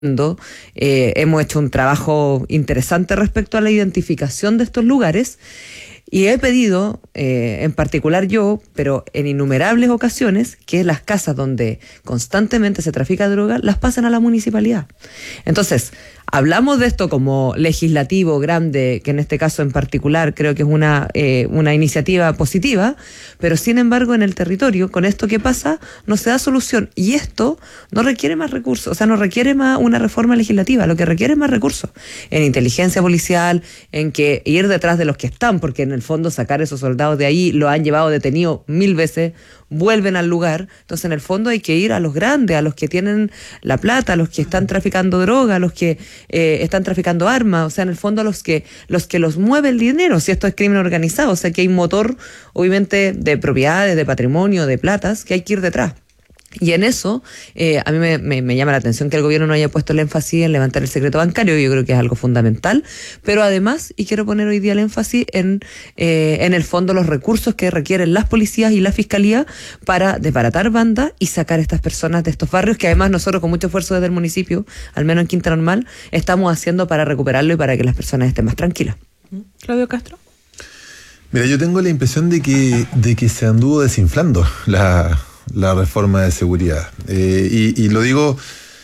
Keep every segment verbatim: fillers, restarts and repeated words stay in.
Eh, hemos hecho un trabajo interesante respecto a la identificación de estos lugares y he pedido, eh, en particular yo, pero en innumerables ocasiones, que las casas donde constantemente se trafica droga las pasen a la municipalidad. Entonces, hablamos de esto como legislativo grande, que en este caso en particular creo que es una, eh, una iniciativa positiva, pero sin embargo en el territorio, con esto que pasa, no se da solución. Y esto no requiere más recursos, o sea, no requiere más una reforma legislativa, lo que requiere es más recursos en inteligencia policial, en que ir detrás de los que están, porque en el fondo sacar esos soldados de ahí lo han llevado detenido mil veces, vuelven al lugar. Entonces en el fondo hay que ir a los grandes, a los que tienen la plata, a los que están traficando droga, a los que eh, están traficando armas, o sea, en el fondo a los que los que los mueve el dinero, si esto es crimen organizado, o sea que hay motor obviamente de propiedades, de patrimonio, de platas, que hay que ir detrás. Y en eso, eh, a mí me, me, me llama la atención que el gobierno no haya puesto el énfasis en levantar el secreto bancario, yo creo que es algo fundamental, pero además, y quiero poner hoy día el énfasis en, eh, en el fondo los recursos que requieren las policías y la fiscalía para desbaratar bandas y sacar a estas personas de estos barrios que además nosotros con mucho esfuerzo desde el municipio, al menos en Quinta Normal, estamos haciendo para recuperarlo y para que las personas estén más tranquilas. Claudio Castro. Mira, yo tengo la impresión de que, de que se anduvo desinflando la... la reforma de seguridad. Eh, y, y lo digo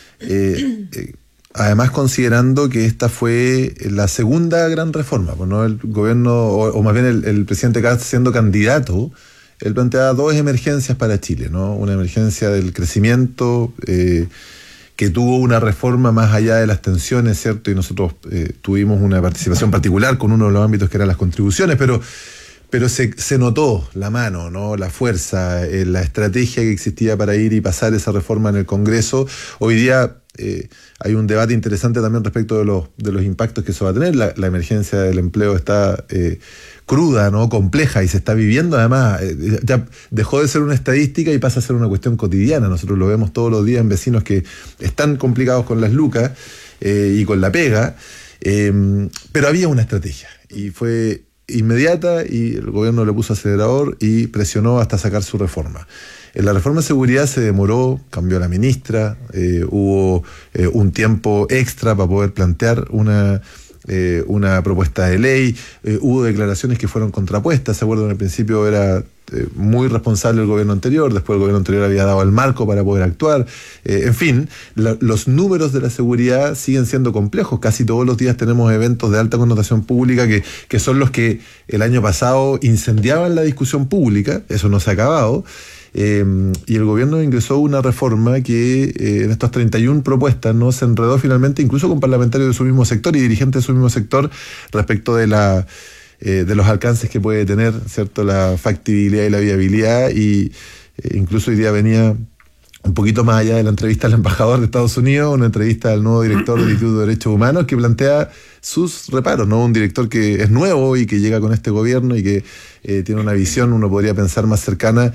eh, eh, además considerando que esta fue la segunda gran reforma, pues, ¿no? El gobierno, o, o más bien el, el presidente Kast siendo candidato, él planteaba dos emergencias para Chile, ¿no? Una emergencia del crecimiento, eh, que tuvo una reforma más allá de las tensiones, ¿cierto? Y nosotros eh, tuvimos una participación particular con uno de los ámbitos que eran las contribuciones, pero Pero se, se notó la mano, ¿no? La fuerza, eh, la estrategia que existía para ir y pasar esa reforma en el Congreso. Hoy día eh, hay un debate interesante también respecto de los, de los impactos que eso va a tener. La, la emergencia del empleo está eh, cruda, ¿no? Compleja, y se está viviendo además. Eh, ya dejó de ser una estadística y pasa a ser una cuestión cotidiana. Nosotros lo vemos todos los días en vecinos que están complicados con las lucas eh, y con la pega. Eh, pero había una estrategia y fue inmediata, y el gobierno le puso acelerador y presionó hasta sacar su reforma. En la reforma de seguridad se demoró, cambió la ministra, eh, hubo eh, un tiempo extra para poder plantear una, eh, una propuesta de ley, eh, hubo declaraciones que fueron contrapuestas. Se acuerdan, al principio era eh, muy responsable el gobierno anterior, después el gobierno anterior había dado el marco para poder actuar. Eh, en fin, la, los números de la seguridad siguen siendo complejos. Casi todos los días tenemos eventos de alta connotación pública que, que son los que el año pasado incendiaban la discusión pública. Eso no se ha acabado. Eh, y el gobierno ingresó una reforma que eh, en estas treinta y una propuestas no se enredó finalmente, incluso con parlamentarios de su mismo sector y dirigentes de su mismo sector, respecto de la eh, de los alcances que puede tener, ¿cierto?, la factibilidad y la viabilidad. Y eh, incluso hoy día venía un poquito más allá de la entrevista al embajador de Estados Unidos, una entrevista al nuevo director del Instituto de Derechos Humanos, que plantea sus reparos, ¿no? Un director que es nuevo y que llega con este gobierno y que eh, tiene una visión, uno podría pensar, más cercana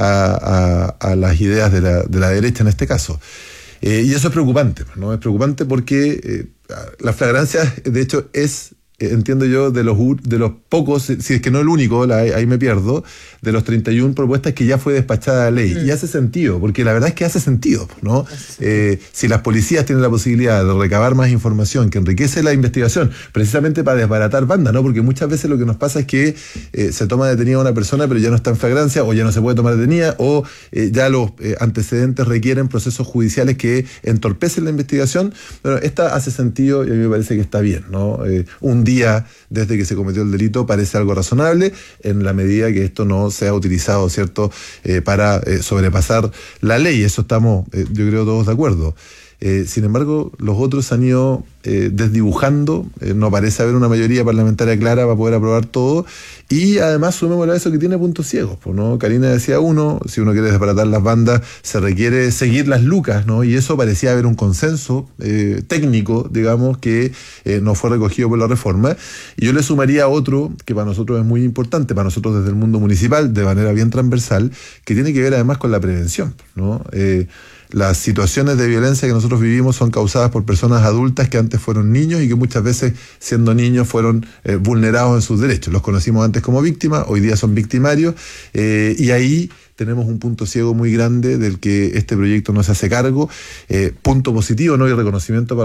a, a, a las ideas de la, de la derecha en este caso. Eh, y eso es preocupante, ¿no? Es preocupante porque eh, la flagrancia, de hecho, es, eh, entiendo yo, de los de los pocos, si es que no el único, la, ahí me pierdo, de los treinta y una propuestas que ya fue despachada la ley. Mm. Y hace sentido, porque la verdad es que hace sentido, ¿no? Eh, si las policías tienen la posibilidad de recabar más información que enriquece la investigación, precisamente para desbaratar bandas, ¿no? Porque muchas veces lo que nos pasa es que eh, se toma detenida a una persona, pero ya no está en flagrancia, o ya no se puede tomar detenida, o eh, ya los eh, antecedentes requieren procesos judiciales que entorpecen la investigación. Pero esta hace sentido y a mí me parece que está bien, ¿no? Eh, un día desde que se cometió el delito parece algo razonable, en la medida que esto no sea utilizado, ¿cierto?, eh, para eh, sobrepasar la ley. Eso estamos, eh, yo creo, todos de acuerdo. Eh, sin embargo, los otros han ido eh, desdibujando, eh, no parece haber una mayoría parlamentaria clara para poder aprobar todo, y además sumémosle a eso que tiene puntos ciegos, pues, ¿no? Karina decía uno, si uno quiere desbaratar las bandas, se requiere seguir las lucas, ¿no? Y eso parecía haber un consenso eh, técnico, digamos, que eh, no fue recogido por la reforma. Y yo le sumaría otro que para nosotros es muy importante, para nosotros desde el mundo municipal, de manera bien transversal, que tiene que ver además con la prevención, ¿no? Eh, Las situaciones de violencia que nosotros vivimos son causadas por personas adultas que antes fueron niños y que muchas veces, siendo niños, fueron eh, vulnerados en sus derechos. Los conocimos antes como víctimas, hoy día son victimarios, eh, y ahí tenemos un punto ciego muy grande del que este proyecto no se hace cargo. Eh, punto positivo, ¿no? Y reconocimiento para